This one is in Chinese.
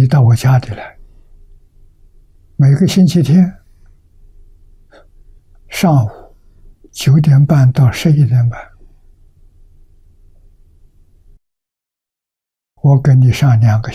你到我家里来，每个星期天上午9点半到11点半，我给你上2个